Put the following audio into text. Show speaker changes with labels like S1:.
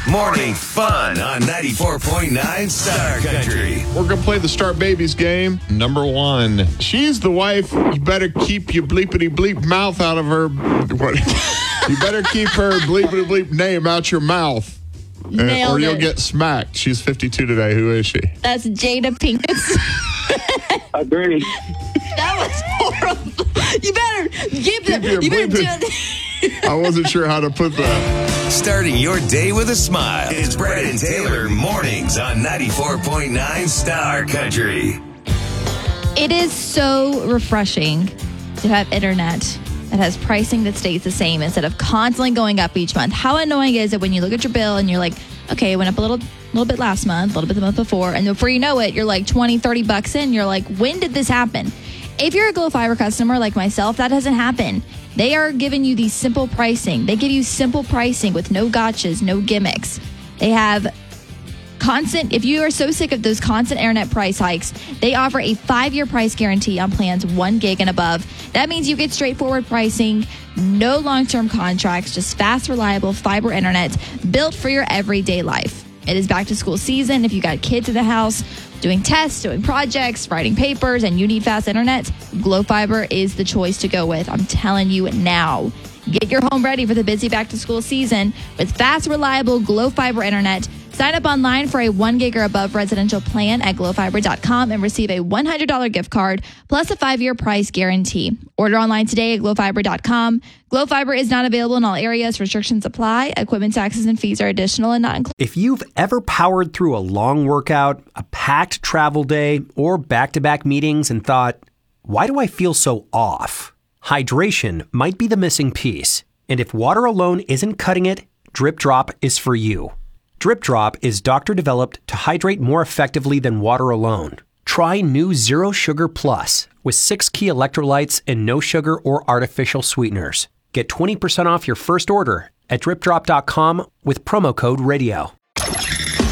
S1: Morning fun on 94.9 Star Country.
S2: We're going to play the Star Babies game. Number 1. She's the wife. You better keep your bleepity bleep mouth out of her. What? You better keep her bleepity bleep name out your mouth. Or you'll get smacked. She's 52 today. Who is she?
S3: That's Jada Pinkett.
S4: Bernie.
S3: That was horrible. You better keep them. You better do it.
S2: I wasn't sure how to put that.
S1: Starting your day with a smile. It's Brad and Taylor mornings on 94.9 Star Country.
S3: It is so refreshing to have internet that has pricing that stays the same instead of constantly going up each month. How annoying is it when you look at your bill and you're like, okay, it went up a little bit last month, a little bit the month before, and before you know it, you're like $20-$30 in. You're like, when did this happen? If you're a Glo Fiber customer like myself, that doesn't happen. They are giving you the simple pricing. They give you simple pricing with no gotchas, no gimmicks. They have constant, if you are so sick of those constant internet price hikes, they offer a 5-year price guarantee on plans 1 gig and above. That means you get straightforward pricing, no long-term contracts, just fast, reliable fiber internet built for your everyday life. It is back to school season. If you got kids in the house doing tests, doing projects, writing papers, and you need fast internet, Glo Fiber is the choice to go with. I'm telling you now. Get your home ready for the busy back to school season with fast, reliable Glo Fiber internet. Sign up online for a 1 gig or above residential plan at glofiber.com and receive a $100 gift card plus a 5-year price guarantee. Order online today at glofiber.com. Glo Fiber is not available in all areas. Restrictions apply. Equipment taxes and fees are additional and not included.
S5: If you've ever powered through a long workout, a packed travel day, or back-to-back meetings and thought, why do I feel so off? Hydration might be the missing piece. And if water alone isn't cutting it, Drip Drop is for you. Drip Drop is doctor-developed to hydrate more effectively than water alone. Try new Zero Sugar Plus with 6 key electrolytes and no sugar or artificial sweeteners. Get 20% off your first order at dripdrop.com with promo code radio.